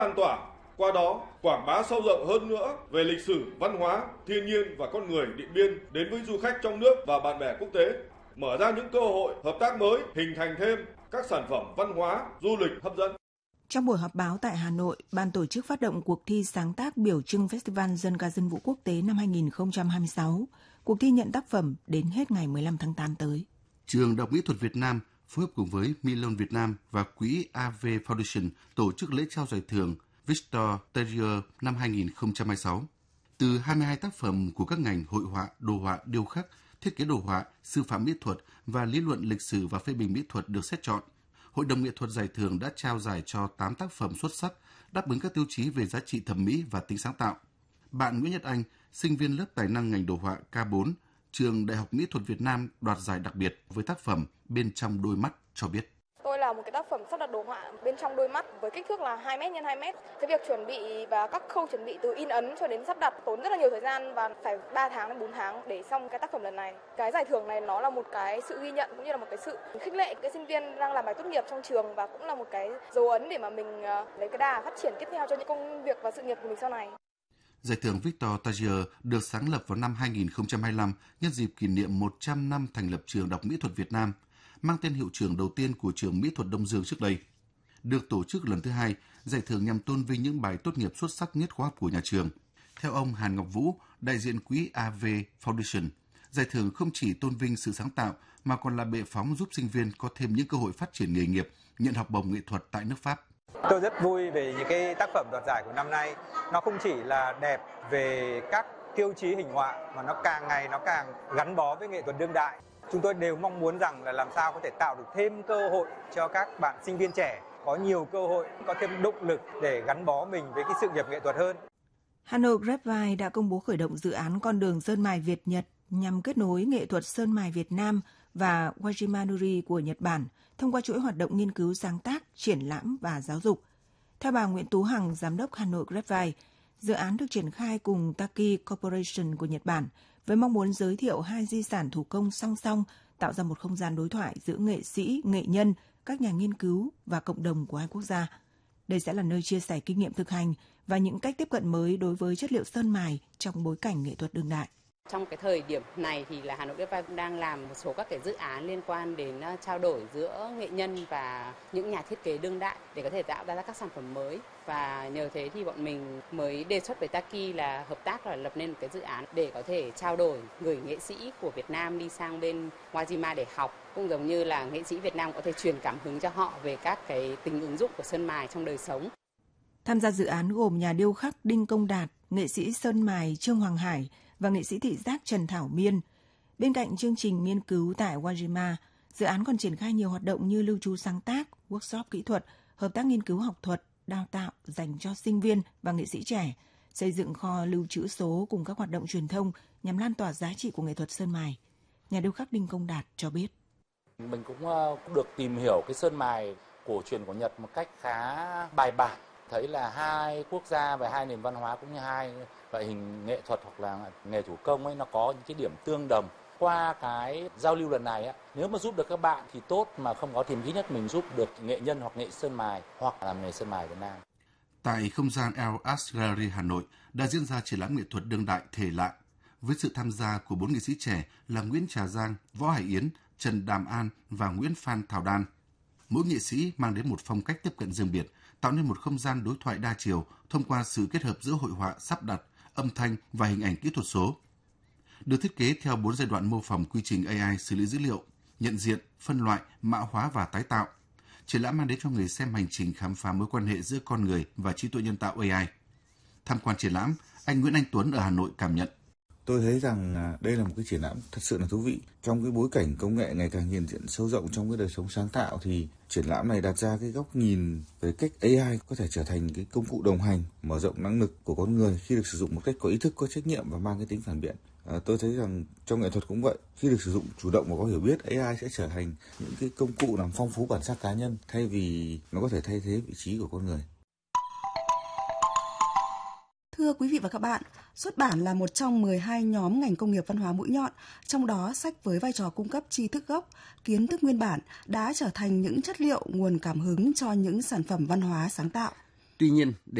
lan tỏa, qua đó quảng bá sâu rộng hơn nữa về lịch sử, văn hóa, thiên nhiên và con người Điện Biên đến với du khách trong nước và bạn bè quốc tế, mở ra những cơ hội hợp tác mới, hình thành thêm các sản phẩm văn hóa, du lịch hấp dẫn. Trong buổi họp báo tại Hà Nội, ban tổ chức phát động cuộc thi sáng tác biểu trưng Festival Dân ca Dân vũ Quốc tế năm 2026. Cuộc thi nhận tác phẩm đến hết ngày 15 tháng 8 tới. Trường Đại học Mỹ thuật Việt Nam phối hợp cùng với Milon Việt Nam và quỹ AV Foundation tổ chức lễ trao giải thưởng Victor Terrier năm 2026. Từ 22 tác phẩm của các ngành hội họa, đồ họa, điêu khắc, thiết kế đồ họa, sư phạm mỹ thuật và lý luận lịch sử và phê bình mỹ thuật được xét chọn. Hội đồng nghệ thuật giải thưởng đã trao giải cho 8 tác phẩm xuất sắc, đáp ứng các tiêu chí về giá trị thẩm mỹ và tính sáng tạo. Bạn Nguyễn Nhật Anh, sinh viên lớp tài năng ngành đồ họa K4, Trường Đại học Mỹ thuật Việt Nam đoạt giải đặc biệt với tác phẩm Bên trong đôi mắt cho biết. Tôi là một cái tác phẩm sắp đặt đồ họa bên trong đôi mắt với kích thước là 2m x 2m. Cái việc chuẩn bị và các khâu chuẩn bị từ in ấn cho đến sắp đặt tốn rất là nhiều thời gian và phải 3 tháng đến 4 tháng để xong cái tác phẩm lần này. Cái giải thưởng này nó là một cái sự ghi nhận cũng như là một cái sự khích lệ cái sinh viên đang làm bài tốt nghiệp trong trường và cũng là một cái dấu ấn để mà mình lấy cái đà phát triển tiếp theo cho những công việc và sự nghiệp của mình sau này. Giải thưởng Victor Terrier được sáng lập vào năm 2025 nhân dịp kỷ niệm 100 năm thành lập Trường Đại học Mỹ thuật Việt Nam, mang tên hiệu trưởng đầu tiên của trường Mỹ thuật Đông Dương trước đây. Được tổ chức lần thứ 2, giải thưởng nhằm tôn vinh những bài tốt nghiệp xuất sắc nhất khóa học của nhà trường. Theo ông Hàn Ngọc Vũ, đại diện quỹ AV Foundation, giải thưởng không chỉ tôn vinh sự sáng tạo mà còn là bệ phóng giúp sinh viên có thêm những cơ hội phát triển nghề nghiệp, nhận học bổng nghệ thuật tại nước Pháp. Tôi rất vui về những cái tác phẩm đoạt giải của năm nay. Nó không chỉ là đẹp về các tiêu chí hình họa mà nó càng ngày nó càng gắn bó với nghệ thuật đương đại. Chúng tôi đều mong muốn rằng là làm sao có thể tạo được thêm cơ hội cho các bạn sinh viên trẻ có nhiều cơ hội, có thêm động lực để gắn bó mình với cái sự nghiệp nghệ thuật hơn. Hà Nội Grapevine đã công bố khởi động dự án con đường sơn mài Việt-Nhật nhằm kết nối nghệ thuật sơn mài Việt Nam và Wajimanuri của Nhật Bản thông qua chuỗi hoạt động nghiên cứu sáng tác, triển lãm và giáo dục. Theo bà Nguyễn Tú Hằng, giám đốc Hà Nội Grapevine, dự án được triển khai cùng Taki Corporation của Nhật Bản với mong muốn giới thiệu hai di sản thủ công song song, tạo ra một không gian đối thoại giữa nghệ sĩ, nghệ nhân, các nhà nghiên cứu và cộng đồng của hai quốc gia. Đây sẽ là nơi chia sẻ kinh nghiệm thực hành và những cách tiếp cận mới đối với chất liệu sơn mài trong bối cảnh nghệ thuật đương đại. Trong cái thời điểm này thì là Hà Nội Grapevine đang làm một số các cái dự án liên quan đến trao đổi giữa nghệ nhân và những nhà thiết kế đương đại để có thể tạo ra các sản phẩm mới. Và nhờ thế thì bọn mình mới đề xuất với Taki là hợp tác là lập nên một cái dự án để có thể trao đổi gửi nghệ sĩ của Việt Nam đi sang bên Wajima để học. Cũng giống như là nghệ sĩ Việt Nam có thể truyền cảm hứng cho họ về các cái tính ứng dụng của sơn mài trong đời sống. Tham gia dự án gồm nhà điêu khắc Đinh Công Đạt, nghệ sĩ sơn mài Trương Hoàng Hải và nghệ sĩ thị giác Trần Thảo Miên. Bên cạnh chương trình nghiên cứu tại Wajima, dự án còn triển khai nhiều hoạt động như lưu trú sáng tác, workshop kỹ thuật, hợp tác nghiên cứu học thuật, đào tạo dành cho sinh viên và nghệ sĩ trẻ, xây dựng kho lưu trữ số cùng các hoạt động truyền thông nhằm lan tỏa giá trị của nghệ thuật sơn mài. Nhà điêu khắc Đinh Công Đạt cho biết. Mình cũng được tìm hiểu cái sơn mài cổ truyền của Nhật một cách khá bài bản. Thấy là hai quốc gia và hai nền văn hóa cũng như hai loại hình nghệ thuật hoặc là nghề thủ công ấy nó có những cái điểm tương đồng. Qua cái giao lưu lần này nếu mà giúp được các bạn thì tốt, mà không có thì ít nhất mình giúp được nghệ nhân hoặc nghệ sơn mài hoặc làm nghề sơn mài Việt Nam. Tại không gian El Ars Gallery Hà Nội đã diễn ra triển lãm nghệ thuật đương đại thể lạ với sự tham gia của 4 nghệ sĩ trẻ là Nguyễn Trà Giang, Võ Hải Yến, Trần Đàm An và Nguyễn Phan Thảo Đan. Mỗi nghệ sĩ mang đến một phong cách tiếp cận riêng biệt, tạo nên một không gian đối thoại đa chiều thông qua sự kết hợp giữa hội họa, sắp đặt, âm thanh và hình ảnh kỹ thuật số. Được thiết kế theo 4 giai đoạn mô phỏng quy trình AI xử lý dữ liệu, nhận diện, phân loại, mã hóa và tái tạo. Triển lãm mang đến cho người xem hành trình khám phá mối quan hệ giữa con người và trí tuệ nhân tạo AI. Tham quan triển lãm, anh Nguyễn Anh Tuấn ở Hà Nội cảm nhận. Tôi thấy rằng đây là một cái triển lãm thật sự là thú vị. Trong cái bối cảnh công nghệ ngày càng hiện diện sâu rộng trong cái đời sống sáng tạo thì triển lãm này đặt ra cái góc nhìn về cách AI có thể trở thành cái công cụ đồng hành, mở rộng năng lực của con người khi được sử dụng một cách có ý thức, có trách nhiệm và mang cái tính phản biện. Tôi thấy rằng trong nghệ thuật cũng vậy, khi được sử dụng chủ động và có hiểu biết, AI sẽ trở thành những cái công cụ làm phong phú bản sắc cá nhân thay vì nó có thể thay thế vị trí của con người. Thưa quý vị và các bạn, xuất bản là một trong 12 nhóm ngành công nghiệp văn hóa mũi nhọn, trong đó sách với vai trò cung cấp tri thức gốc, kiến thức nguyên bản đã trở thành những chất liệu nguồn cảm hứng cho những sản phẩm văn hóa sáng tạo. Tuy nhiên,